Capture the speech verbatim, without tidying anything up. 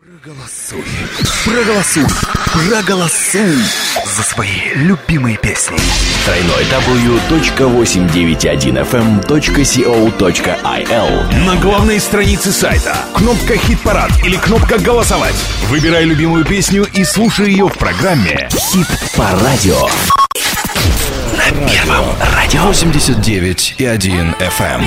Проголосуй, проголосуй, проголосуй за свои любимые песни. дабл ю дабл ю дабл ю точка восемьсот девяносто один эф эм точка си о точка ай эл. На главной странице сайта кнопка «Хит-парад» или кнопка «Голосовать». Выбирай любимую песню и слушай ее в программе «Хит по радио». На Первом радио восемьдесят девять и один эф эм.